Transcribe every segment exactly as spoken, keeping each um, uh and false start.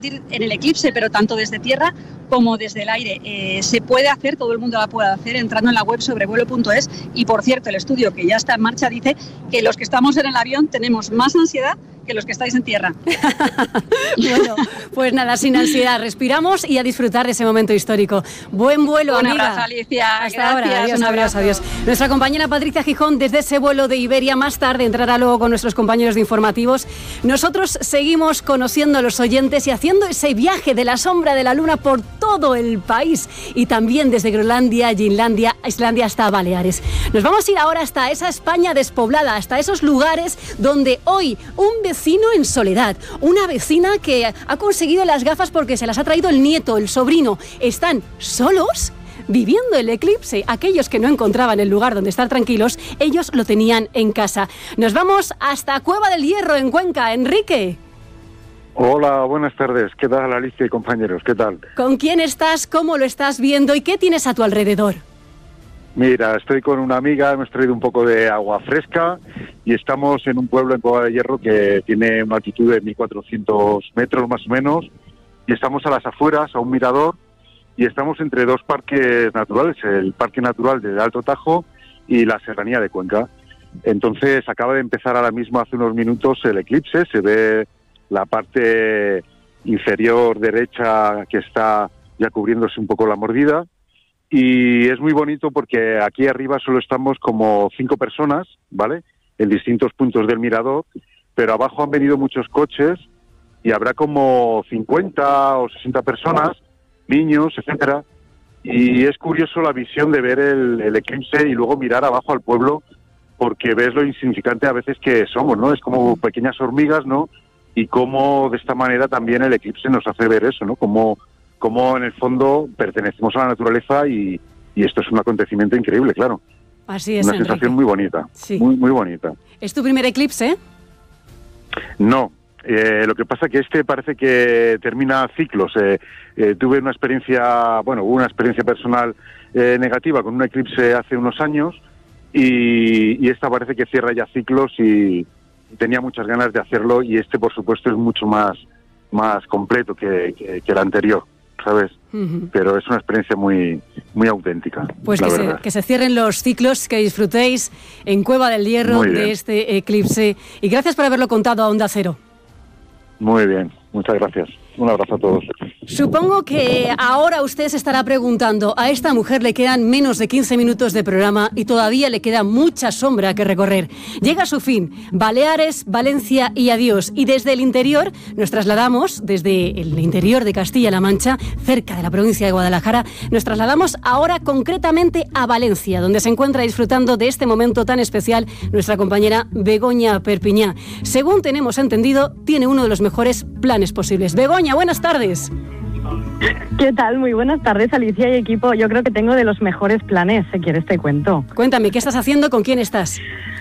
en el eclipse, pero tanto desde tierra como desde el aire. Eh, se puede hacer, todo el mundo la puede hacer entrando en la web sobrevuelo punto es y, por cierto, el estudio que ya está en marcha dice que los que estamos en el avión tenemos más ansiedad que los que estáis en tierra. Bueno, pues nada, sin ansiedad, respiramos y a disfrutar de ese momento histórico. Buen vuelo, un amiga. Un abrazo, Alicia. Hasta Gracias, ahora. Adiós, un abrazo. adiós, adiós. Nuestra compañera Patricia Gijón, desde ese vuelo de Iberia, más tarde entrará luego con nuestros compañeros de informativos. Nosotros seguimos conociendo a los oyentes y haciendo ese viaje de la sombra de la luna por todo el país y también desde Groenlandia, Islandia, Islandia hasta Baleares. Nos vamos a ir ahora hasta esa España despoblada, hasta esos lugares donde hoy un vecino en soledad, una vecina que ha conseguido las gafas porque se las ha traído el nieto, el sobrino, están solos viviendo el eclipse. Aquellos que no encontraban el lugar donde estar tranquilos, ellos lo tenían en casa. Nos vamos hasta Cueva del Hierro, en Cuenca. Enrique. Hola, buenas tardes. ¿Qué tal, Alicia y compañeros? ¿Qué tal? ¿Con quién estás? ¿Cómo lo estás viendo? ¿Y qué tienes a tu alrededor? Mira, estoy con una amiga, hemos traído un poco de agua fresca y estamos en un pueblo en Cueva del Hierro que tiene una altitud de mil cuatrocientos metros más o menos y estamos a las afueras, a un mirador, y estamos entre dos parques naturales, el Parque Natural del Alto Tajo y la Serranía de Cuenca. Entonces acaba de empezar ahora mismo, hace unos minutos, el eclipse. Se ve la parte inferior derecha que está ya cubriéndose un poco la mordida. Y es muy bonito porque aquí arriba solo estamos como cinco personas, ¿vale?, en distintos puntos del mirador, pero abajo han venido muchos coches y habrá como cincuenta o sesenta personas, niños, etcétera. Y es curioso la visión de ver el, el eclipse y luego mirar abajo al pueblo, porque ves lo insignificante a veces que somos, ¿no? Es como pequeñas hormigas, ¿no? Y cómo de esta manera también el eclipse nos hace ver eso, ¿no? Como Como en el fondo pertenecemos a la naturaleza y, y esto es un acontecimiento increíble, claro. Así es, una Enrique. sensación muy bonita, sí. muy muy bonita. ¿Es tu primer eclipse? No, eh, lo que pasa que este parece que termina ciclos. Eh, eh, tuve una experiencia, bueno, hubo una experiencia personal eh, negativa con un eclipse hace unos años y, y esta parece que cierra ya ciclos y tenía muchas ganas de hacerlo, y este, por supuesto, es mucho más, más completo que, que, que el anterior, ¿sabes? Uh-huh. Pero es una experiencia muy muy auténtica. Pues que se, que se cierren los ciclos, que disfrutéis en Cueva del Hierro de este eclipse. Y gracias por haberlo contado a Onda Cero. Muy bien, muchas gracias. Un abrazo a todos. Supongo que ahora usted se estará preguntando, a esta mujer le quedan menos de quince minutos de programa y todavía le queda mucha sombra que recorrer. Llega a su fin, Baleares, Valencia y adiós. Y desde el interior nos trasladamos, desde el interior de Castilla-La Mancha, cerca de la provincia de Guadalajara, nos trasladamos ahora concretamente a Valencia, donde se encuentra disfrutando de este momento tan especial nuestra compañera Begoña Perpiñá. Según tenemos entendido, tiene uno de los mejores planes posibles. Begoña, buenas tardes. ¿Qué tal? Muy buenas tardes, Alicia y equipo. Yo creo que tengo de los mejores planes, si quieres te cuento. Cuéntame, ¿qué estás haciendo? ¿Con quién estás?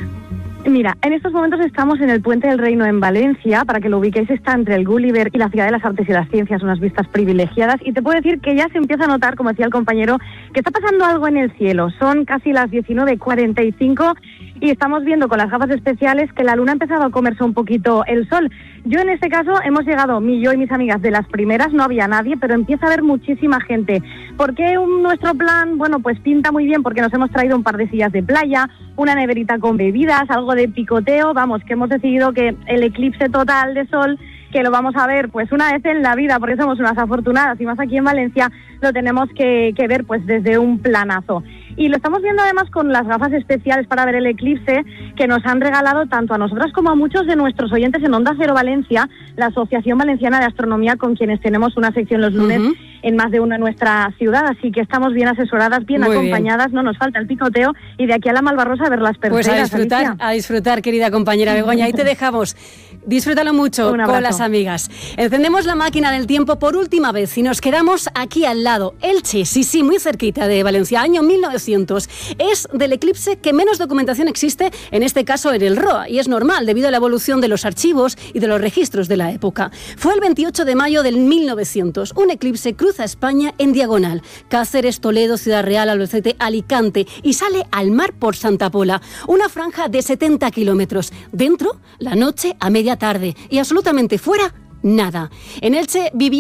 Mira, en estos momentos estamos en el Puente del Reino en Valencia. Para que lo ubiquéis, está entre el Gulliver y la Ciudad de las Artes y las Ciencias, unas vistas privilegiadas. Y te puedo decir que ya se empieza a notar, como decía el compañero, que está pasando algo en el cielo. Son casi las diecinueve cuarenta y cinco y estamos viendo con las gafas especiales que la luna ha empezado a comerse un poquito el sol. Yo en este caso hemos llegado, mi, yo y mis amigas, de las primeras, no había nadie, pero empieza a haber muchísima gente. ¿Por qué un, nuestro plan? Bueno, pues pinta muy bien porque nos hemos traído un par de sillas de playa, una neverita con bebidas, algo de picoteo, vamos, que hemos decidido que el eclipse total de sol, que lo vamos a ver pues una vez en la vida, porque somos unas afortunadas, y más aquí en Valencia, lo tenemos que, que ver pues desde un planazo. Y lo estamos viendo además con las gafas especiales para ver el eclipse que nos han regalado tanto a nosotras como a muchos de nuestros oyentes en Onda Cero Valencia, la Asociación Valenciana de Astronomía, con quienes tenemos una sección los lunes uh-huh. en más de una en nuestra ciudad. Así que estamos bien asesoradas, bien Muy acompañadas, bien. No nos falta el picoteo y de aquí a la Malvarrosa a ver las perceras. Pues a disfrutar, Alicia. a disfrutar, querida compañera Begoña. Ahí te dejamos. Disfrútalo mucho con las amigas. Encendemos la máquina del tiempo por última vez y nos quedamos aquí al lado. Elche, sí, sí, muy cerquita de Valencia, año mil novecientos. Es del eclipse que menos documentación existe, en este caso en el R O A, y es normal debido a la evolución de los archivos y de los registros de la época. Fue el veintiocho de mayo del mil novecientos. Un eclipse cruza España en diagonal. Cáceres, Toledo, Ciudad Real, Albacete, Alicante, y sale al mar por Santa Pola. Una franja de setenta kilómetros. Dentro, la noche a media tarde, y absolutamente fuera, nada. En Elche vivía